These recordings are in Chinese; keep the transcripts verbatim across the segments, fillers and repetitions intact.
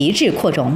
一致扩容。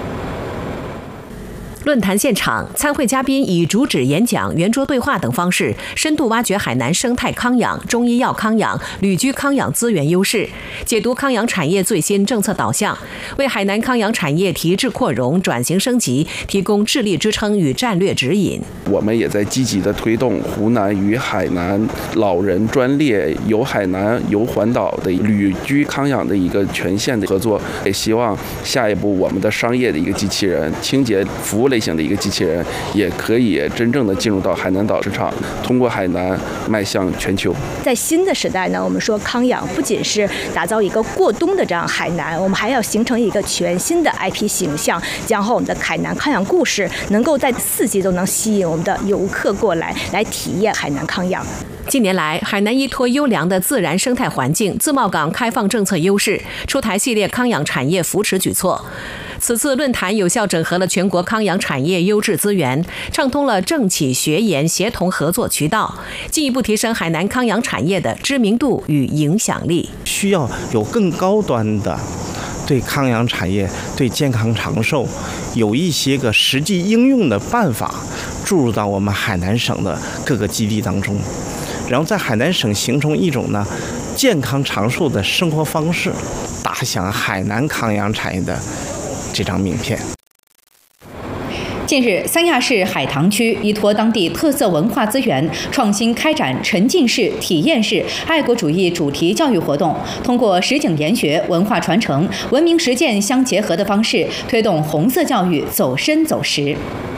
论坛现场，参会嘉宾以主旨演讲、圆桌对话等方式，深度挖掘海南生态康养、中医药康养、旅居康养资源优势，解读康养产业最新政策导向，为海南康养产业提质扩容、转型升级提供智力支撑与战略指引。 我们也在积极地推动湖南与海南老人专列由海南游环岛的旅居康养的一个全线的合作，也希望下一步我们的商业的一个机器人、清洁服务类型的一个机器人也可以真正的进入到海南岛市场，通过海南迈向全球。 在新的时代呢，我们说康养不仅是打造一个过冬的这样海南，我们还要形成一个全新的 I P 形象，将和我们的海南康养故事能够在四季都能吸引我们的游客过来，来体验海南康养。 近年来，海南依托优良的自然生态环境、自贸港开放政策优势，出台系列康养产业扶持举措。此次论坛有效整合了全国康养产业优质资源，畅通了政企学研协同合作渠道，进一步提升海南康养产业的知名度与影响力。 需要有更高端的对康养产业、对健康长寿有一些个实际应用的办法注入到我们海南省的各个基地当中，然后在海南省形成一种呢健康长寿的生活方式，打响海南康养产业的这张名片。 近日，三亚市海棠区依托当地特色文化资源，创新开展沉浸式、体验式爱国主义主题教育活动，通过实景研学、文化传承、文明实践相结合的方式，推动红色教育走深走实。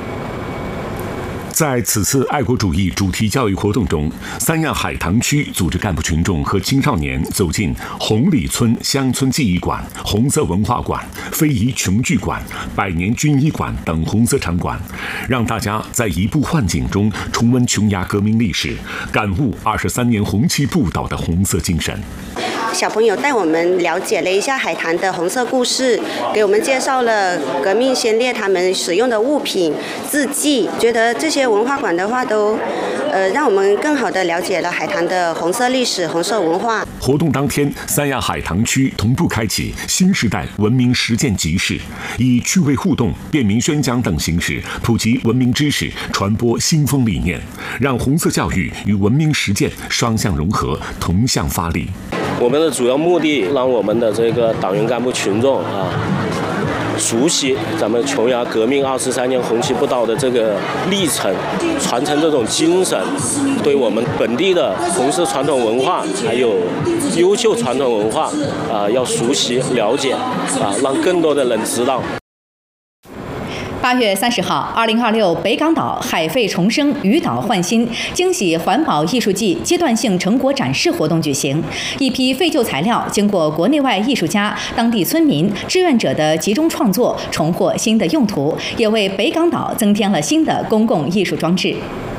在此次爱国主义主题教育活动中，三亚海棠区组织干部群众和青少年走进红里村乡村记忆馆、红色文化馆、非遗琼剧馆、百年军医馆等红色场馆，让大家在移步换景中重温琼崖革命历史，感悟二十三年红旗不倒的红色精神。 小朋友带我们了解了一下海棠的红色故事，给我们介绍了革命先烈他们使用的物品、字迹。觉得这些文化馆的话都，呃，让我们更好的了解了海棠的红色历史、红色文化。 活动当天，三亚海棠区同步开启新时代文明实践集市，以趣味互动、便民宣讲等形式普及文明知识，传播新风理念，让红色教育与文明实践双向融合，同向发力。 我们的主要目的，让我们的这个党员干部群众啊，熟悉咱们琼崖革命二十三年红旗不倒的这个历程，传承这种精神，对我们本地的红色传统文化还有优秀传统文化啊，要熟悉了解啊，让更多的人知道。 八月三十号，二零二六北港岛海废重生、渔岛焕新惊喜环保艺术季阶段性成果展示活动举行。一批废旧材料经过国内外艺术家、当地村民、志愿者的集中创作，重获新的用途，也为北港岛增添了新的公共艺术装置。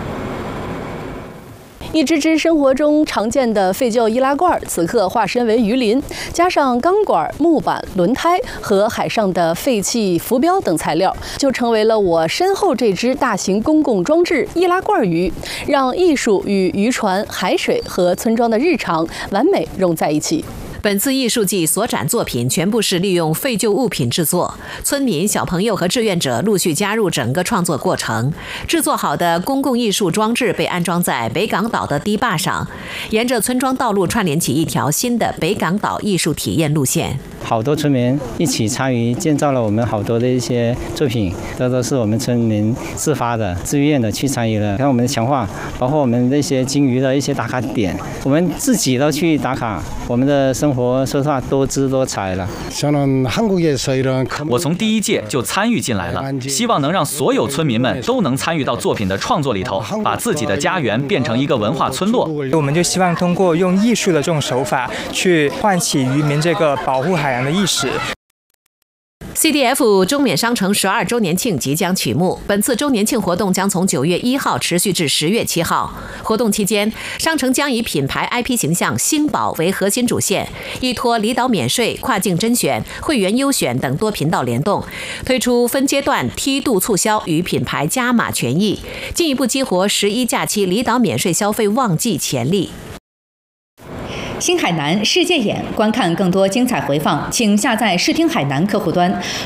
一只只生活中常见的废旧易拉罐，此刻化身为鱼鳞，加上钢管、木板、轮胎和海上的废弃浮标等材料，就成为了我身后这只大型公共装置易拉罐鱼，让艺术与渔船、海水和村庄的日常完美融在一起。 本次艺术季所展作品全部是利用废旧物品制作，村民、小朋友和志愿者陆续加入整个创作过程。制作好的公共艺术装置被安装在北港岛的堤坝上，沿着村庄道路串联起一条新的北港岛艺术体验路线。 好多村民一起参与建造了我们好多的一些作品，这都是我们村民自发的、自愿的去参与了。看我们的强化，包括我们那些鲸鱼的一些打卡点，我们自己都去打卡，我们的生活说实话多姿多彩了。 我从第一届就参与进来了，希望能让所有村民们都能参与到作品的创作里头，把自己的家园变成一个文化村落。 我们就希望通过用艺术的这种手法，去唤起渔民这个保护海洋的意识。 C D F 中缅商城十二周年庆即将启幕，本次周年庆活动将从九月一号持续至十月七号。活动期间，商城将以品牌 I P 形象星宝为核心主线，依托离岛免税、跨境甄选、会员优选等多频道联动，推出分阶段梯度促销与品牌加码权益，进一步激活十一假期离岛免税消费旺季潜力。 新海南世界眼，观看更多精彩回放，请下载视听海南客户端。